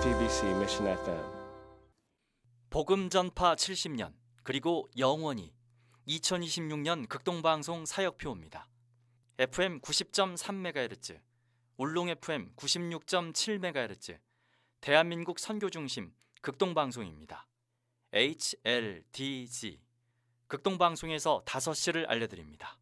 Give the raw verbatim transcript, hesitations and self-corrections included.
아이피비씨 Mission 에프엠. 복음 전파 칠십 년 그리고 영원히 이천이십육 년 극동방송 사역표입니다. 에프엠 구십 점 삼 메가헤르츠, 울릉 에프엠 구십육 점 칠 메가헤르츠, 대한민국 선교중심 극동방송입니다. 에이치엘디지 극동방송에서 다섯 시를 알려드립니다.